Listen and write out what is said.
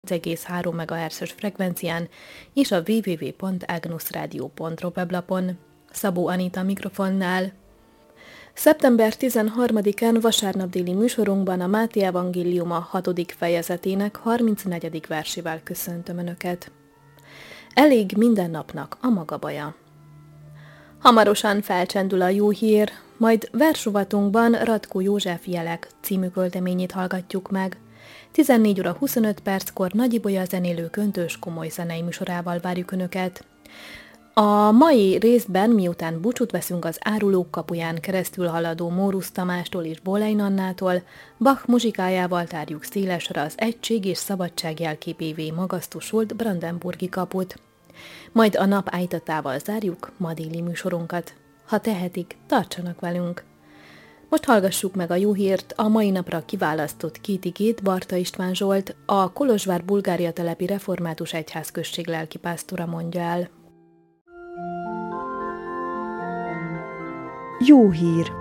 1,3 MHz-ös frekvencián és a www.agnusradio.ru weblapon. Szabó Anita mikrofonnál. Szeptember 13-án vasárnap déli műsorunkban a Máté evangéliuma 6. fejezetének 34. versével köszöntöm Önöket. Elég minden napnak a maga baja. Hamarosan felcsendül a jó hír, majd versrovatunkban Ratkó József Jelek című költeményét hallgatjuk meg. 14 óra 25 perckor Nagy Ibolya zenélő Köntös komoly zenei műsorával várjuk Önöket. A mai részben, miután búcsút veszünk az Árulók kapuján keresztül haladó Mórusz Tamástól és Bolein Annától, Bach muzsikájával tárjuk szélesre az egység és szabadság jelképévé magasztosult brandenburgi kaput. Majd a nap ájtatával zárjuk ma déli műsorunkat. Ha tehetik, tartsanak velünk! Most hallgassuk meg a jó hírt, a mai napra kiválasztott két igét Barta István Zsolt, a Kolozsvár Bulgária telepi református egyházközség lelkipásztora mondja el. Jó hír!